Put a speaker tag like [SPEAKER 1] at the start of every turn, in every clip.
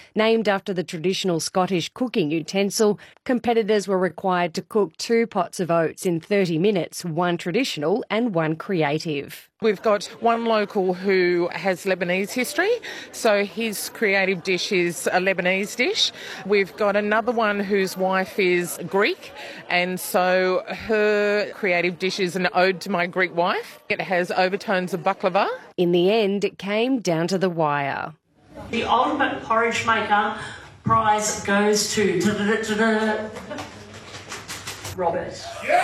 [SPEAKER 1] Named after the traditional Scottish cooking utensil, competitors were required to cook 2 pots of oats in 30 minutes, one traditional and one creative.
[SPEAKER 2] We've got one local who has Lebanese history, so his creative dish is a Lebanese dish. We've got another one whose wife is Greek, and so her creative dish is an ode to my Greek wife. It has overtones of baklava.
[SPEAKER 1] In the end, it came down to the wire.
[SPEAKER 3] The ultimate porridge maker prize goes to Robert.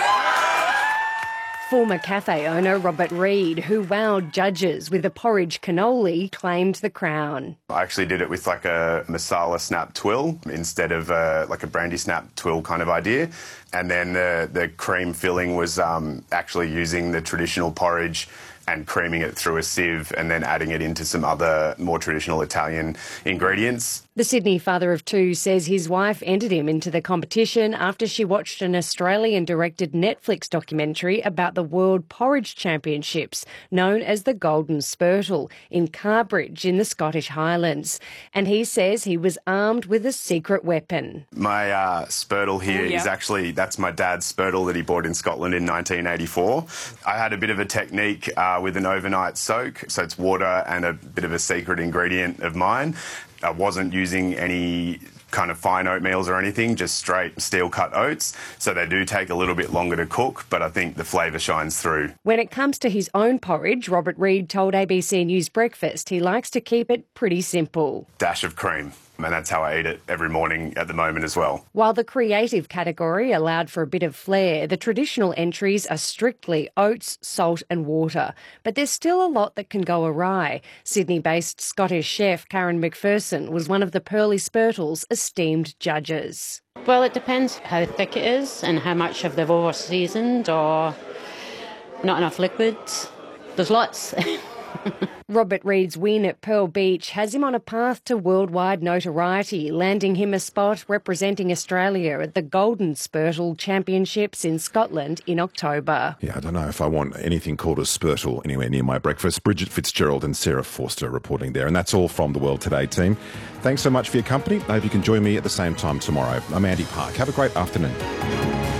[SPEAKER 1] Former cafe owner Robert Reid, who wowed judges with a porridge cannoli, claimed the crown.
[SPEAKER 4] I actually did it with like a masala snap twill instead of like a brandy snap twill kind of idea. And then the cream filling was actually using the traditional porridge and creaming it through a sieve and then adding it into some other more traditional Italian ingredients.
[SPEAKER 1] The Sydney father of 2 says his wife entered him into the competition after she watched an Australian-directed Netflix documentary about the World Porridge Championships, known as the Golden Spurtle, in Carbridge in the Scottish Highlands. And he says he was armed with a secret weapon.
[SPEAKER 4] My spurtle here is actually, that's my dad's spurtle that he bought in Scotland in 1984. I had a bit of a technique with an overnight soak, so it's water and a bit of a secret ingredient of mine. I wasn't using any kind of fine oatmeals or anything, just straight steel-cut oats. So they do take a little bit longer to cook, but I think the flavour shines through.
[SPEAKER 1] When it comes to his own porridge, Robert Reid told ABC News Breakfast he likes to keep it pretty simple.
[SPEAKER 4] Dash of cream. And that's how I eat it every morning at the moment as well.
[SPEAKER 1] While the creative category allowed for a bit of flair, the traditional entries are strictly oats, salt and water. But there's still a lot that can go awry. Sydney-based Scottish chef Karen McPherson was one of the Pearly Spurtle's esteemed judges.
[SPEAKER 5] Well, it depends how thick it is and how much of they've over-seasoned or not enough liquids. There's lots.
[SPEAKER 1] Robert Reid's win at Pearl Beach has him on a path to worldwide notoriety, landing him a spot representing Australia at the Golden Spurtle Championships in Scotland in October.
[SPEAKER 6] Yeah, I don't know if I want anything called a spurtle anywhere near my breakfast. Bridget Fitzgerald and Sarah Forster reporting there. And that's all from the World Today team. Thanks so much for your company. I hope you can join me at the same time tomorrow. I'm Andy Park. Have a great afternoon.